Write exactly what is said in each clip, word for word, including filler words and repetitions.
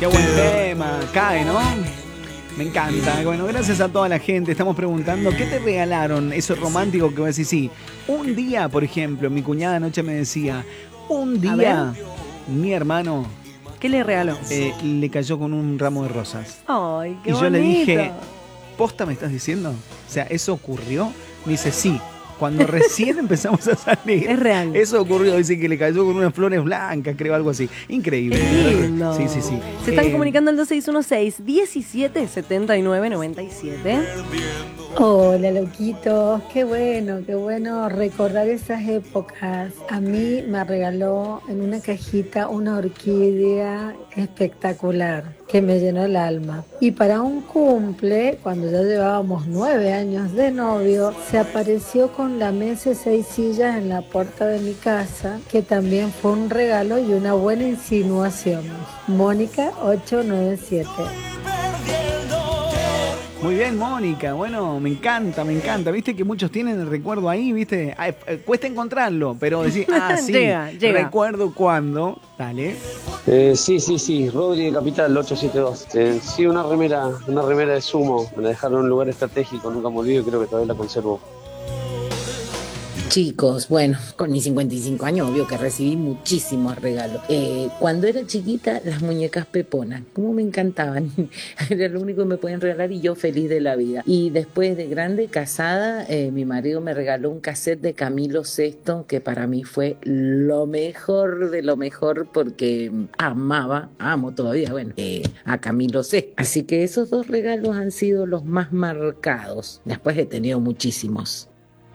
Qué buen tema, cae, ¿no? Me encanta. Bueno, gracias a toda la gente. Estamos preguntando, ¿qué te regalaron? Eso romántico que voy a decir, sí. Un día, por ejemplo, mi cuñada anoche me decía, un día, mi hermano... ¿Qué le regaló? Eh, le cayó con un ramo de rosas. Ay, qué y yo bonito. le dije, ¿posta me estás diciendo? O sea, ¿eso ocurrió? Me dice, sí. Cuando recién empezamos a salir. Es real. Eso ocurrió, dice que le cayó con unas flores blancas, creo, algo así. Increíble. Qué lindo. Sí, sí, sí. Se están eh, comunicando al dos seis uno seis, diecisiete setenta y nueve noventa y siete. Hola, loquitos. Qué bueno, qué bueno recordar esas épocas. A mí me regaló en una cajita una orquídea espectacular que me llenó el alma. Y para un cumple, cuando ya llevábamos nueve años de novio, se apareció con la mesa y seis sillas en la puerta de mi casa, que también fue un regalo y una buena insinuación. Mónica ocho nueve siete. Muy bien, Mónica. Bueno, me encanta, me encanta. Viste que muchos tienen el recuerdo ahí, ¿viste? Ay, eh, cuesta encontrarlo, pero decir, ah, sí, llega, llega. recuerdo cuándo. Dale. Eh, sí, sí, sí, Rodri de Capital ocho siete dos. Eh, sí, una remera, una remera de Sumo. Me la dejaron en un lugar estratégico, nunca me olvido y creo que todavía la conservo. Chicos, bueno, con mis cincuenta y cinco años, obvio que recibí muchísimos regalos. Eh, cuando era chiquita, las muñecas Pepona, como me encantaban. Era lo único que me podían regalar y yo feliz de la vida. Y después de grande, casada, eh, mi marido me regaló un cassette de Camilo Sesto, que para mí fue lo mejor de lo mejor porque amaba, amo todavía, bueno, eh, a Camilo Sesto. Así que esos dos regalos han sido los más marcados. Después he tenido muchísimos.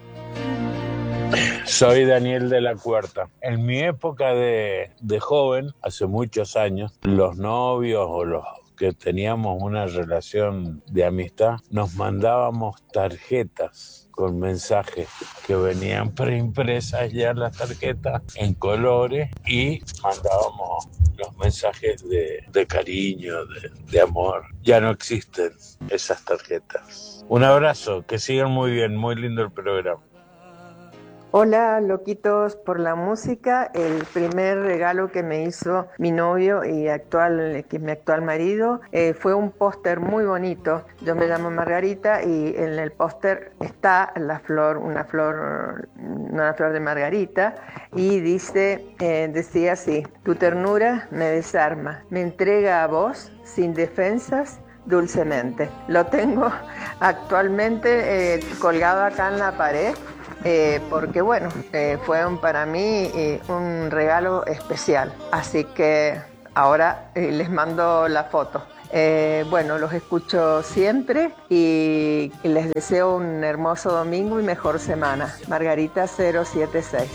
Soy Daniel de la Cuerta. En mi época de, de joven, hace muchos años, los novios o los que teníamos una relación de amistad, nos mandábamos tarjetas con mensajes que venían preimpresas ya las tarjetas en colores y mandábamos los mensajes de, de cariño, de, de amor. Ya no existen esas tarjetas. Un abrazo, que sigan muy bien, muy lindo el programa. Hola, loquitos por la música. El primer regalo que me hizo mi novio y actual, que es mi actual marido, eh, fue un póster muy bonito. Yo me llamo Margarita y en el póster está la flor, una flor, una flor de margarita y dice, eh, decía así: tu ternura me desarma, me entrega a vos sin defensas. Dulcemente. Lo tengo actualmente eh, colgado acá en la pared. Eh, porque bueno, eh, fue un, para mí eh, un regalo especial, así que ahora eh, les mando la foto. Eh, bueno, los escucho siempre y, y les deseo un hermoso domingo y mejor semana. Margarita cero siete seis.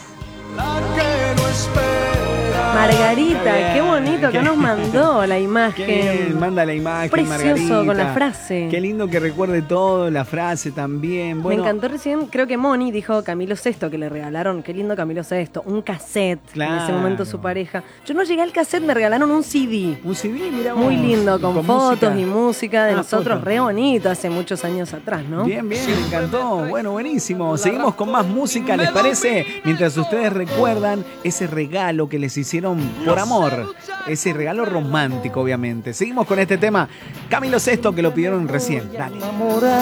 Margarita, qué bonito que nos mandó la imagen. Qué manda la imagen, precioso, Margarita. con la frase. Qué lindo que recuerde todo, la frase también. Bueno, me encantó recién, creo que Moni dijo Camilo Sesto, que le regalaron, qué lindo Camilo Sesto, un cassette, claro. En ese momento su pareja. Yo no llegué al cassette, me regalaron un C D. Un C D, mira muy vos. lindo, con, con fotos música. y música de ah, nosotros, foto. re bonito, hace muchos años atrás, ¿no? Bien, bien, me encantó. Bueno, buenísimo. Seguimos con más música, ¿les parece? Mientras ustedes recuerdan ese regalo que les hicieron por amor. Ese regalo romántico, obviamente. Seguimos con este tema. Camilo Sesto, que lo pidieron recién. Dale.